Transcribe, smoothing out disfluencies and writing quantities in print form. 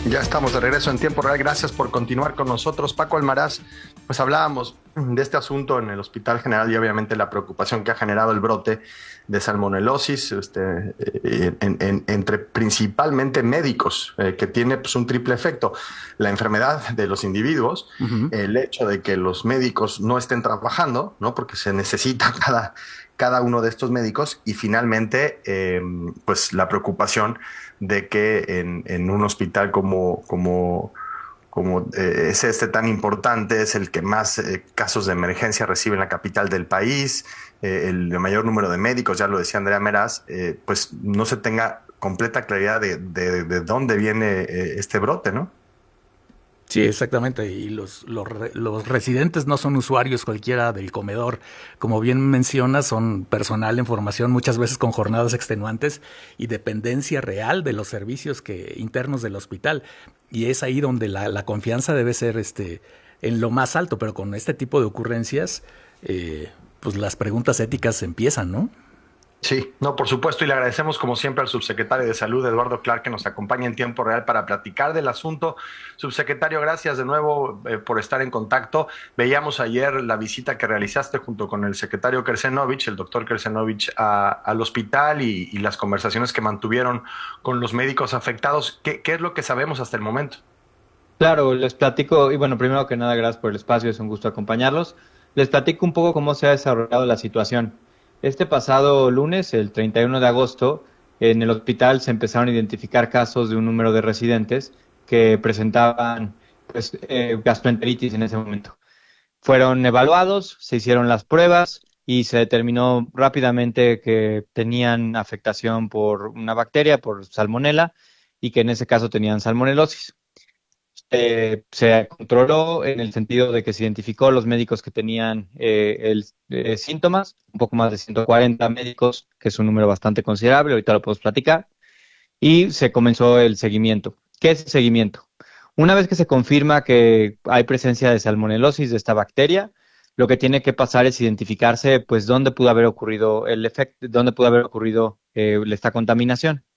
Ya estamos de regreso en tiempo real. Gracias por continuar con nosotros. Paco Almaraz, pues hablábamos de este asunto en el Hospital General y obviamente la preocupación que ha generado el brote de salmonelosis entre principalmente médicos, que tiene pues, un triple efecto. La enfermedad de los individuos, el hecho de que los médicos no estén trabajando, ¿no? Porque se necesita cada uno de estos médicos y finalmente pues la preocupación de que en un hospital como es este tan importante, es el que más casos de emergencia recibe en la capital del país, el mayor número de médicos, ya lo decía Andrea Meraz, pues no se tenga completa claridad de dónde viene este brote, ¿no? Sí, exactamente. Y los residentes no son usuarios cualquiera del comedor. Como bien mencionas, son personal en formación, muchas veces con jornadas extenuantes y dependencia real de los servicios internos del hospital. Y es ahí donde la confianza debe ser en lo más alto. Pero con este tipo de ocurrencias, pues las preguntas éticas empiezan, ¿no? Sí, no, por supuesto, y le agradecemos como siempre al subsecretario de Salud, Eduardo Clark, que nos acompaña en tiempo real para platicar del asunto. Subsecretario, gracias de nuevo por estar en contacto. Veíamos ayer la visita que realizaste junto con el secretario Kersenovich, el doctor Kersenovich, al hospital y las conversaciones que mantuvieron con los médicos afectados. ¿Qué es lo que sabemos hasta el momento? Claro, les platico, y bueno, primero que nada, gracias por el espacio, es un gusto acompañarlos. Les platico un poco cómo se ha desarrollado la situación. Este pasado lunes, el 31 de agosto, en el hospital se empezaron a identificar casos de un número de residentes que presentaban gastroenteritis en ese momento. Fueron evaluados, se hicieron las pruebas y se determinó rápidamente que tenían afectación por una bacteria, por salmonela, y que en ese caso tenían salmonelosis. Se controló en el sentido de que se identificó los médicos que tenían síntomas, un poco más de 140 médicos, que es un número bastante considerable, ahorita lo podemos platicar, y se comenzó el seguimiento. ¿Qué es el seguimiento? Una vez que se confirma que hay presencia de salmonelosis de esta bacteria, lo que tiene que pasar es identificarse pues dónde pudo haber ocurrido el efecto, dónde pudo haber ocurrido esta contaminación.